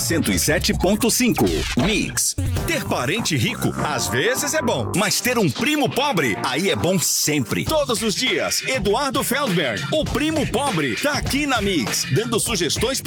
107.5. Mix. Ter parente rico, às vezes é bom, mas ter um primo pobre, aí é bom sempre. Todos os dias, Eduardo Feldberg, o primo pobre, tá aqui na Mix, dando sugestões